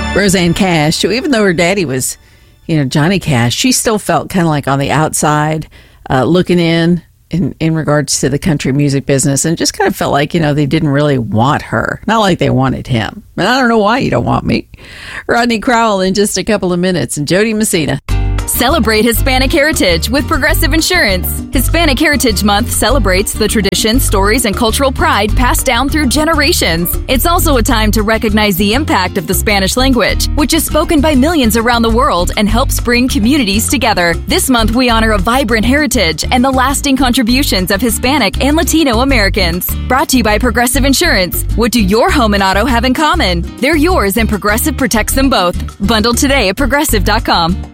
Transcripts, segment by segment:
Rosanne Cash, even though her daddy was, Johnny Cash, she still felt kind of like on the outside, looking in regards to the country music business, and just kind of felt like, they didn't really want her. Not like they wanted him. And I don't know why you don't want me. Rodney Crowell in just a couple of minutes, and Jody Messina. Celebrate Hispanic heritage with Progressive Insurance. Hispanic Heritage Month celebrates the traditions, stories, and cultural pride passed down through generations. It's also a time to recognize the impact of the Spanish language, which is spoken by millions around the world and helps bring communities together. This month, we honor a vibrant heritage and the lasting contributions of Hispanic and Latino Americans. Brought to you by Progressive Insurance. What do your home and auto have in common? They're yours, and Progressive protects them both. Bundle today at Progressive.com.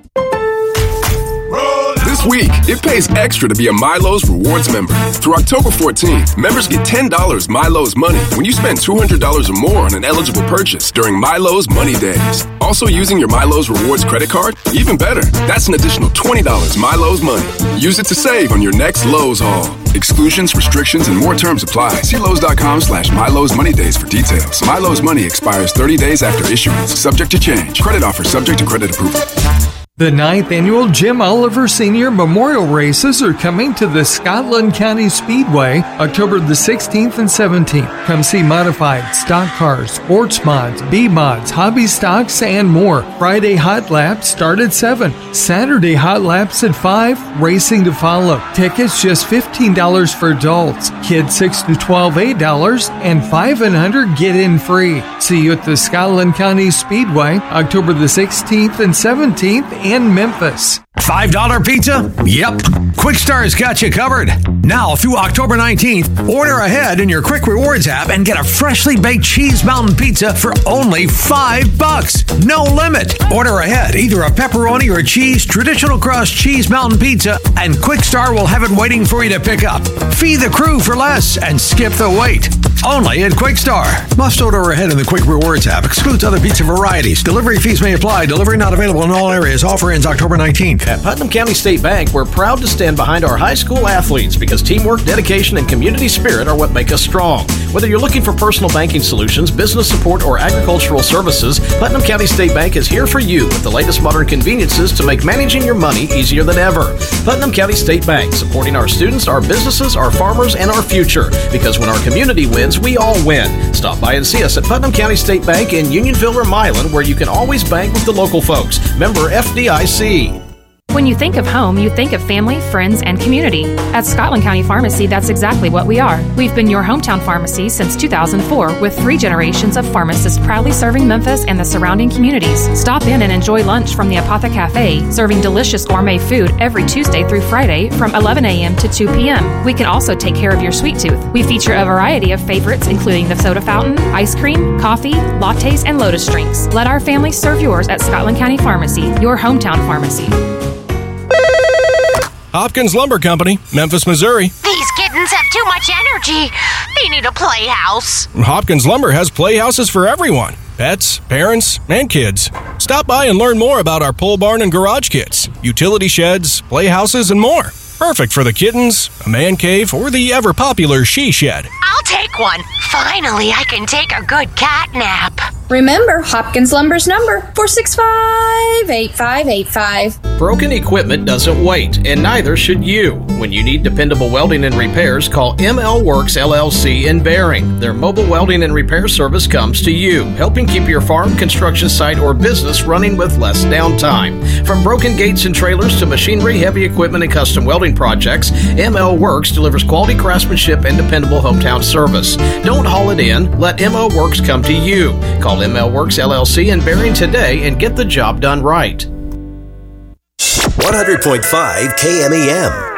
This week, it pays extra to be a Milo's Rewards member. Through October 14th, members get $10 Milo's Money when you spend $200 or more on an eligible purchase during Milo's Money Days. Also using your Milo's Rewards credit card? Even better, that's an additional $20 Milo's Money. Use it to save on your next Lowe's haul. Exclusions, restrictions, and more terms apply. See Lowe's.com/Milo's Money Days for details. Milo's Money expires 30 days after issuance. Subject to change. Credit offer subject to credit approval. The 9th annual Jim Oliver Senior Memorial Races are coming to the Scotland County Speedway October the 16th and 17th. Come see modified, stock cars, sports mods, B-mods, hobby stocks, and more. Friday hot laps start at 7. Saturday hot laps at 5, racing to follow. Tickets just $15 for adults. Kids 6 to 12, $8, and 5 and under get in free. See you at the Scotland County Speedway October the 16th and 17th in Memphis. $5 pizza? Yep. Quick Star's got you covered. Now through October 19th, order ahead in your Quick Rewards app and get a freshly baked Cheese Mountain pizza for only $5. No limit. Order ahead, either a pepperoni or cheese traditional crust Cheese Mountain pizza, and Quick Star will have it waiting for you to pick up. Feed the crew for less and skip the wait. Only at Quick Star. Must order ahead in the Quick Rewards app. Excludes other pizza varieties. Delivery fees may apply. Delivery not available in all areas. Offer ends October 19th. At Putnam County State Bank, we're proud to stand behind our high school athletes because teamwork, dedication, and community spirit are what make us strong. Whether you're looking for personal banking solutions, business support, or agricultural services, Putnam County State Bank is here for you with the latest modern conveniences to make managing your money easier than ever. Putnam County State Bank, supporting our students, our businesses, our farmers, and our future. Because when our community wins, we all win. Stop by and see us at Putnam County State Bank in Unionville or Milan, where you can always bank with the local folks. Member FDIC. When you think of home, you think of family, friends, and community. At Scotland County Pharmacy, that's exactly what we are. We've been your hometown pharmacy since 2004, with 3 generations of pharmacists proudly serving Memphis and the surrounding communities. Stop in and enjoy lunch from the Apotha Cafe, serving delicious gourmet food every Tuesday through Friday from 11 a.m. to 2 p.m. We can also take care of your sweet tooth. We feature a variety of favorites, including the soda fountain, ice cream, coffee, lattes, and lotus drinks. Let our family serve yours at Scotland County Pharmacy, your hometown pharmacy. Hopkins Lumber Company, Memphis, Missouri. These kittens have too much energy. They need a playhouse. Hopkins Lumber has playhouses for everyone. Pets, parents, and kids. Stop by and learn more about our pole barn and garage kits, utility sheds, playhouses, and more. Perfect for the kittens, a man cave, or the ever-popular she shed. I'll take one. Finally, I can take a good cat nap. Remember Hopkins Lumber's number, 465-8585. Broken equipment doesn't wait, and neither should you. When you need dependable welding and repairs, call ML Works LLC in Bering. Their mobile welding and repair service comes to you, helping keep your farm, construction site, or business running with less downtime. From broken gates and trailers to machinery, heavy equipment, and custom welding projects, ML Works delivers quality craftsmanship and dependable hometown service. Don't haul it in. Let ML Works come to you. Call ML Works LLC in Bering today and get the job done right. 100.5 KMEM.